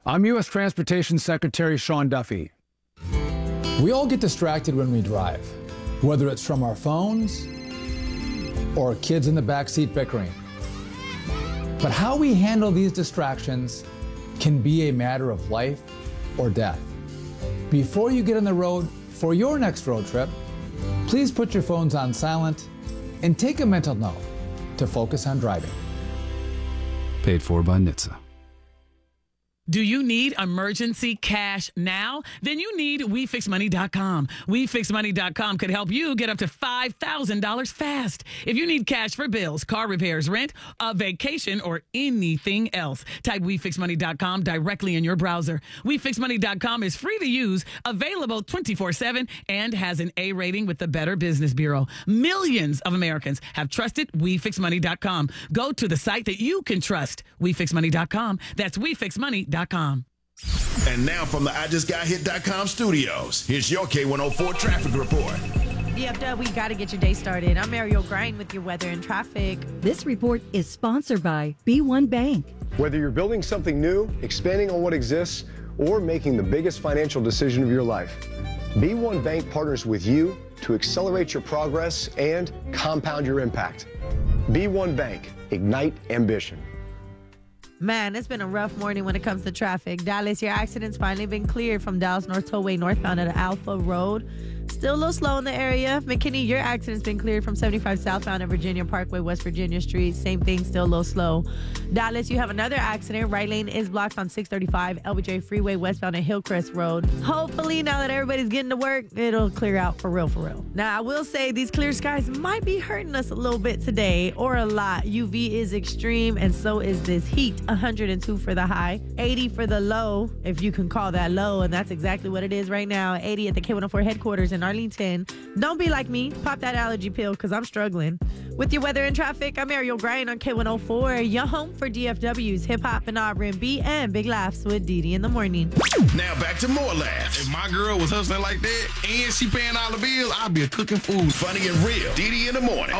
I'm U.S. Transportation Secretary Sean Duffy. We all get distracted when we drive, whether it's from our phones or kids in the backseat bickering. But how we handle these distractions can be a matter of life or death. Before you get on the road for your next road trip, please put your phones on silent and take a mental note to focus on driving. Paid for by NHTSA. Do you need emergency cash now? Then you need WeFixMoney.com. WeFixMoney.com could help you get up to $5,000 fast. If you need cash for bills, car repairs, rent, a vacation, or anything else, type WeFixMoney.com directly in your browser. WeFixMoney.com is free to use, available 24/7, and has an A rating with the Better Business Bureau. Millions of Americans have trusted WeFixMoney.com. Go to the site that you can trust. WeFixMoney.com. That's WeFixMoney.com. And now from the IJustGotHit.com studios, here's your K104 traffic report. DFW, we got to get your day started. I'm Ariel Grind with your weather and traffic. This report is sponsored by B1 Bank. Whether you're building something new, expanding on what exists, or making the biggest financial decision of your life, B1 Bank partners with you to accelerate your progress and compound your impact. B1 Bank, ignite ambition. Man, it's been a rough morning when it comes to traffic. Dallas, your accident's finally been cleared from Dallas North Tollway northbound at Alpha Road. Still a little slow in the area. McKinney, your accident's been cleared from 75 southbound at Virginia Parkway, West Virginia Street. Same thing, still a little slow. Dallas, you have another accident. Right lane is blocked on 635 LBJ Freeway westbound at Hillcrest Road. Hopefully, now that everybody's getting to work, it'll clear out for real, for real. Now, I will say these clear skies might be hurting us a little bit today, or a lot. UV is extreme, and so is this heat. 102 for the high, 80 for the low, if you can call that low, and that's exactly what it is right now. 80 at the K104 headquarters in Arlington. Don't be like me. Pop that allergy pill, because I'm struggling. With your weather and traffic, I'm Ariel Grind on K104, your home for DFW's hip-hop and R&B and big laughs with Didi in the morning. Now back to more laughs. If my girl was hustling like that and she paying all the bills, I'd be a cooking food. Funny and real. Didi in the morning.